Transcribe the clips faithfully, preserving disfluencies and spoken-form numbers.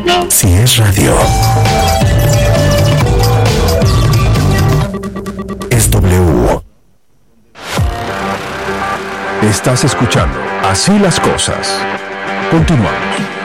Si es radio, es W. Estás escuchando Así las Cosas. Continuamos.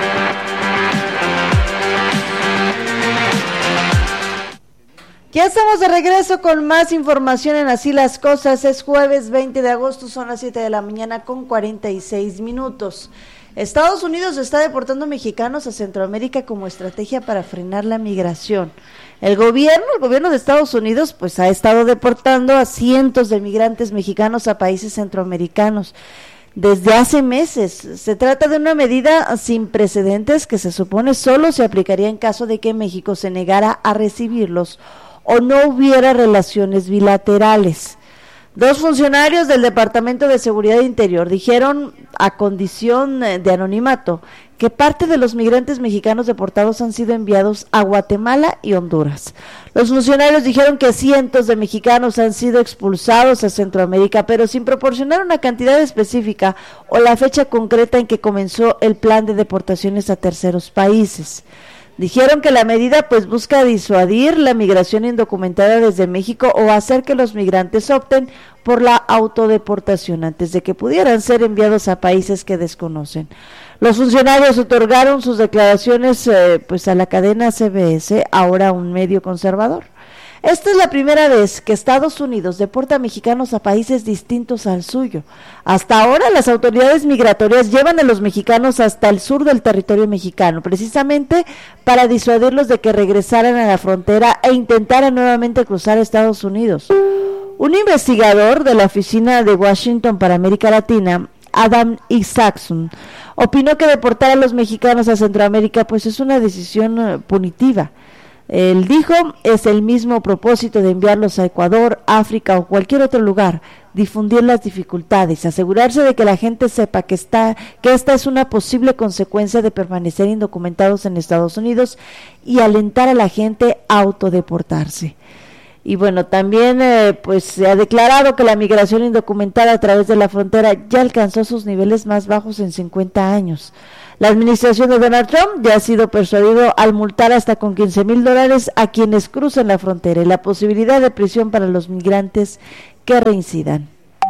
Ya estamos de regreso con más información en Así las Cosas. Es jueves veinte de agosto, son las siete de la mañana con cuarenta y seis minutos. Estados Unidos está deportando mexicanos a Centroamérica como estrategia para frenar la migración. El gobierno, el gobierno de Estados Unidos, pues ha estado deportando a cientos de migrantes mexicanos a países centroamericanos desde hace meses. Se trata de una medida sin precedentes que se supone solo se aplicaría en caso de que México se negara a recibirlos o no hubiera relaciones bilaterales. Dos funcionarios del Departamento de Seguridad Interior dijeron, a condición de anonimato, que parte de los migrantes mexicanos deportados han sido enviados a Guatemala y Honduras. Los funcionarios dijeron que cientos de mexicanos han sido expulsados a Centroamérica, pero sin proporcionar una cantidad específica o la fecha concreta en que comenzó el plan de deportaciones a terceros países. Dijeron que la medida pues busca disuadir la migración indocumentada desde México o hacer que los migrantes opten por la autodeportación antes de que pudieran ser enviados a países que desconocen. Los funcionarios otorgaron sus declaraciones eh, pues a la cadena C B S, ahora un medio conservador. Esta es la primera vez que Estados Unidos deporta a mexicanos a países distintos al suyo. Hasta ahora las autoridades migratorias llevan a los mexicanos hasta el sur del territorio mexicano, precisamente para disuadirlos de que regresaran a la frontera e intentaran nuevamente cruzar a Estados Unidos. Un investigador de la Oficina de Washington para América Latina, Adam Isaacson, opinó que deportar a los mexicanos a Centroamérica pues es una decisión uh, punitiva. Él dijo, es el mismo propósito de enviarlos a Ecuador, África o cualquier otro lugar, difundir las dificultades, asegurarse de que la gente sepa que está, que esta es una posible consecuencia de permanecer indocumentados en Estados Unidos y alentar a la gente a autodeportarse. Y bueno, también eh, pues se ha declarado que la migración indocumentada a través de la frontera ya alcanzó sus niveles más bajos en cincuenta años. La administración de Donald Trump ya ha sido persuadido al multar hasta con quince mil dólares a quienes cruzan la frontera y la posibilidad de prisión para los migrantes que reincidan.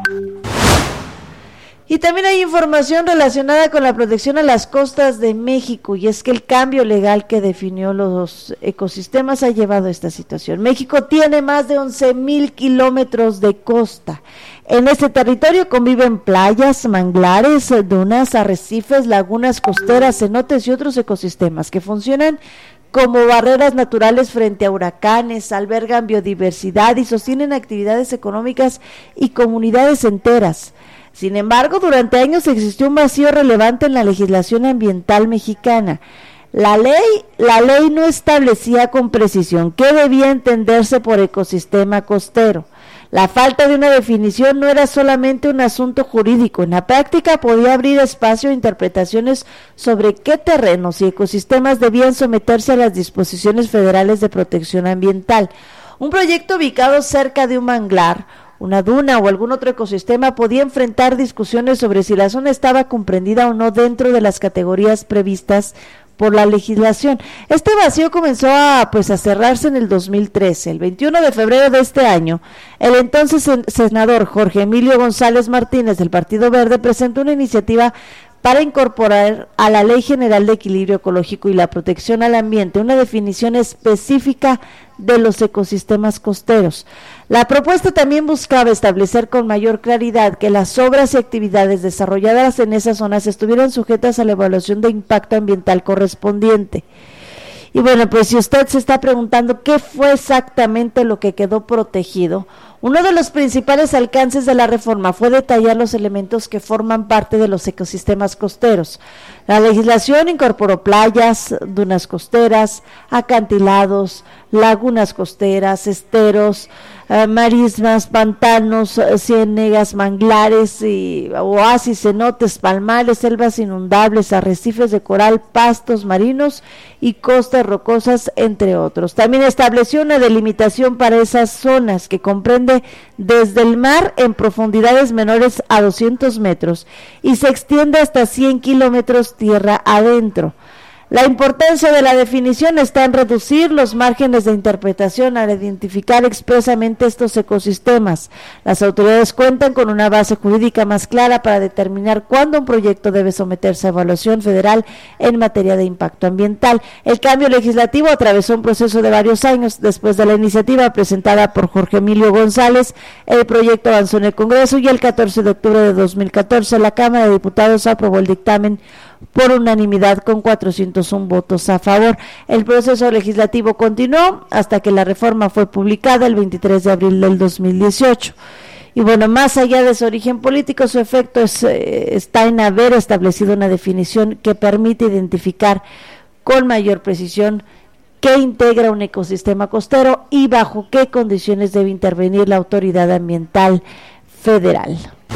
Y también hay información relacionada con la protección a las costas de México, y es que el cambio legal que definió los ecosistemas ha llevado a esta situación. México tiene más de once mil kilómetros de costa. En este territorio conviven playas, manglares, dunas, arrecifes, lagunas costeras, cenotes y otros ecosistemas que funcionan como barreras naturales frente a huracanes, albergan biodiversidad y sostienen actividades económicas y comunidades enteras. Sin embargo, durante años existió un vacío relevante en la legislación ambiental mexicana. La ley, la ley no establecía con precisión qué debía entenderse por ecosistema costero. La falta de una definición no era solamente un asunto jurídico, en la práctica podía abrir espacio a interpretaciones sobre qué terrenos y ecosistemas debían someterse a las disposiciones federales de protección ambiental. Un proyecto ubicado cerca de un manglar, una duna o algún otro ecosistema podía enfrentar discusiones sobre si la zona estaba comprendida o no dentro de las categorías previstas por la legislación. Este vacío comenzó a pues a cerrarse en el dos mil trece. El veintiuno de febrero de este año, el entonces senador Jorge Emilio González Martínez del Partido Verde presentó una iniciativa para incorporar a la Ley General de Equilibrio Ecológico y la Protección al Ambiente una definición específica de los ecosistemas costeros. La propuesta también buscaba establecer con mayor claridad que las obras y actividades desarrolladas en esas zonas estuvieran sujetas a la evaluación de impacto ambiental correspondiente. Y bueno, pues si usted se está preguntando qué fue exactamente lo que quedó protegido, uno de los principales alcances de la reforma fue detallar los elementos que forman parte de los ecosistemas costeros. La legislación incorporó playas, dunas costeras, acantilados, lagunas costeras, esteros, eh, marismas, pantanos, eh, ciénegas, manglares, y oasis, cenotes, palmares, selvas inundables, arrecifes de coral, pastos marinos y costas rocosas, entre otros. También estableció una delimitación para esas zonas que comprende desde el mar en profundidades menores a doscientos metros y se extiende hasta cien kilómetros tierra adentro. La importancia de la definición está en reducir los márgenes de interpretación al identificar expresamente estos ecosistemas. Las autoridades cuentan con una base jurídica más clara para determinar cuándo un proyecto debe someterse a evaluación federal en materia de impacto ambiental. El cambio legislativo atravesó un proceso de varios años. Después de la iniciativa presentada por Jorge Emilio González, el proyecto avanzó en el Congreso y el catorce de octubre de dos mil catorce la Cámara de Diputados aprobó el dictamen por unanimidad con cuatrocientos uno votos a favor. El proceso legislativo continuó hasta que la reforma fue publicada el veintitrés de abril del dos mil dieciocho. Y bueno, más allá de su origen político, su efecto es, eh, está en haber establecido una definición que permite identificar con mayor precisión qué integra un ecosistema costero y bajo qué condiciones debe intervenir la autoridad ambiental federal.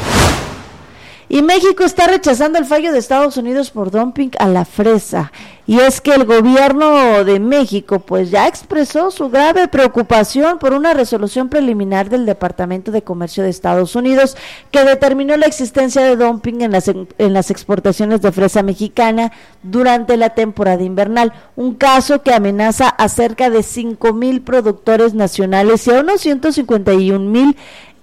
Y México está rechazando el fallo de Estados Unidos por dumping a la fresa. Y es que el gobierno de México pues ya expresó su grave preocupación por una resolución preliminar del Departamento de Comercio de Estados Unidos que determinó la existencia de dumping en las, en las exportaciones de fresa mexicana durante la temporada invernal. Un caso que amenaza a cerca de cinco mil productores nacionales y a unos ciento cincuenta y un mil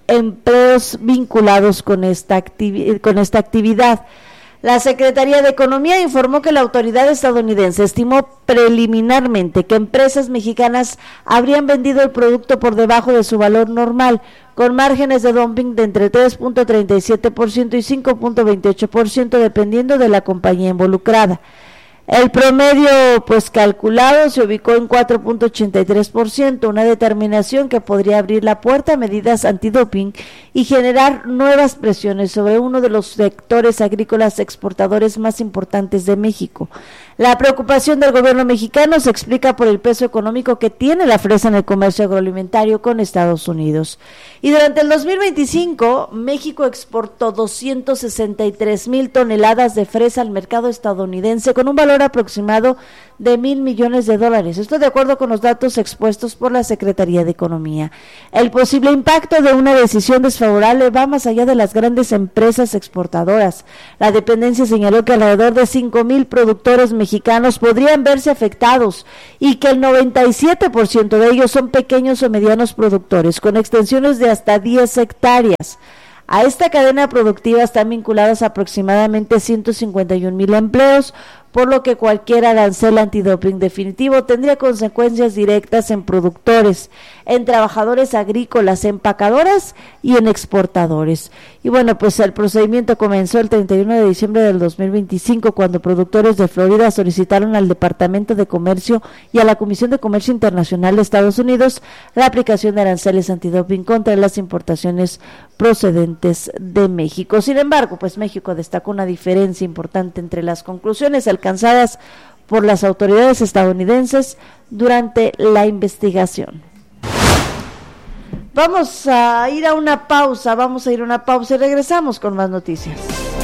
empleos vinculados con esta activi- con esta actividad. La Secretaría de Economía informó que la autoridad estadounidense estimó preliminarmente que empresas mexicanas habrían vendido el producto por debajo de su valor normal, con márgenes de dumping de entre tres punto treinta y siete por ciento y cinco punto veintiocho por ciento dependiendo de la compañía involucrada. El promedio pues calculado se ubicó en cuatro punto ochenta y tres por ciento, una determinación que podría abrir la puerta a medidas antidoping y generar nuevas presiones sobre uno de los sectores agrícolas exportadores más importantes de México. La preocupación del gobierno mexicano se explica por el peso económico que tiene la fresa en el comercio agroalimentario con Estados Unidos. Y durante el dos mil veinticinco, México exportó doscientos sesenta y tres mil toneladas de fresa al mercado estadounidense con un valor aproximado de mil millones de dólares. Esto de acuerdo con los datos expuestos por la Secretaría de Economía. El posible impacto de una decisión desfavorable va más allá de las grandes empresas exportadoras. La dependencia señaló que alrededor de cinco mil productores mexicanos podrían verse afectados y que el noventa y siete por ciento de ellos son pequeños o medianos productores con extensiones de hasta diez hectáreas. A esta cadena productiva están vinculados aproximadamente ciento cincuenta y un mil empleos, por lo que cualquier arancel antidoping definitivo tendría consecuencias directas en productores, en trabajadores agrícolas, empacadoras y en exportadores. Y bueno, pues el procedimiento comenzó el treinta y uno de diciembre del dos mil veinticinco, cuando productores de Florida solicitaron al Departamento de Comercio y a la Comisión de Comercio Internacional de Estados Unidos la aplicación de aranceles antidoping contra las importaciones procedentes de México. Sin embargo, pues México destacó una diferencia importante entre las conclusiones alcanzadas por las autoridades estadounidenses durante la investigación. Vamos a ir a una pausa, vamos a ir a una pausa y regresamos con más noticias.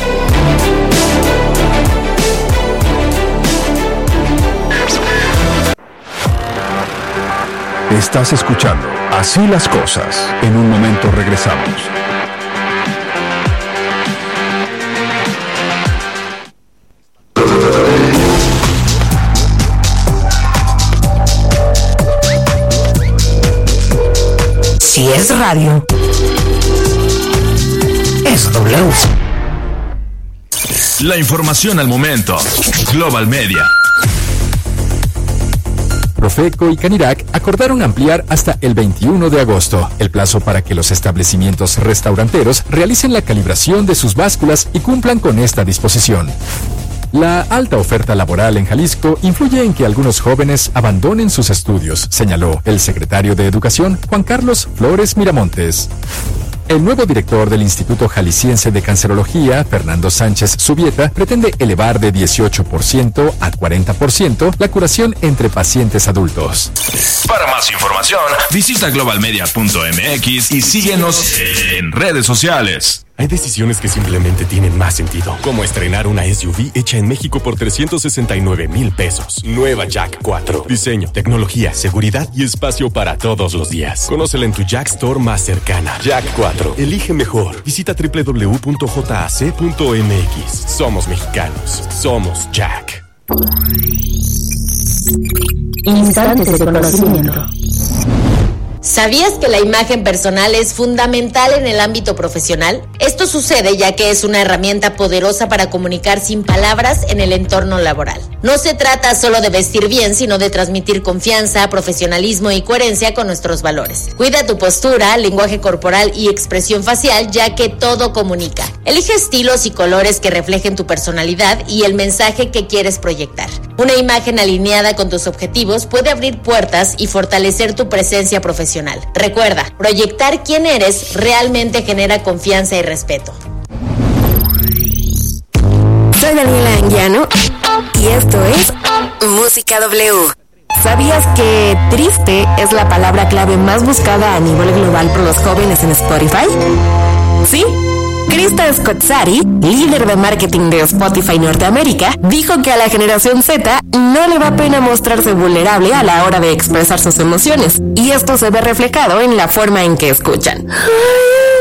Estás escuchando Así las Cosas. En un momento regresamos. Si es radio, es W. La información al momento. Global Media. Profeco y Canirac acordaron ampliar hasta el veintiuno de agosto el plazo para que los establecimientos restauranteros realicen la calibración de sus básculas y cumplan con esta disposición. La alta oferta laboral en Jalisco influye en que algunos jóvenes abandonen sus estudios, señaló el secretario de Educación, Juan Carlos Flores Miramontes. El nuevo director del Instituto Jalisciense de Cancerología, Fernando Sánchez Subieta, pretende elevar de dieciocho por ciento a cuarenta por ciento la curación entre pacientes adultos. Para más información, visita global media punto m x y síguenos en redes sociales. Hay decisiones que simplemente tienen más sentido, como estrenar una S U V hecha en México por trescientos sesenta y nueve mil pesos. Nueva Jack cuatro. Diseño, tecnología, seguridad y espacio para todos los días. Conócela en tu Jack Store más cercana. Jack cuatro. Elige mejor. Visita doble u doble u doble u punto j a c punto m x. Somos mexicanos. Somos Jack. Instantes de conocimiento. ¿Sabías que la imagen personal es fundamental en el ámbito profesional? Esto sucede ya que es una herramienta poderosa para comunicar sin palabras en el entorno laboral. No se trata solo de vestir bien, sino de transmitir confianza, profesionalismo y coherencia con nuestros valores. Cuida tu postura, lenguaje corporal y expresión facial, ya que todo comunica. Elige estilos y colores que reflejen tu personalidad y el mensaje que quieres proyectar. Una imagen alineada con tus objetivos puede abrir puertas y fortalecer tu presencia profesional. Recuerda, proyectar quién eres realmente genera confianza y respeto. Soy Daniela Anguiano y esto es Música W. ¿Sabías que triste es la palabra clave más buscada a nivel global por los jóvenes en Spotify? ¿Sí? Krista Skotsari, líder de marketing de Spotify Norteamérica, dijo que a la generación Z no le da pena mostrarse vulnerable a la hora de expresar sus emociones, y esto se ve reflejado en la forma en que escuchan.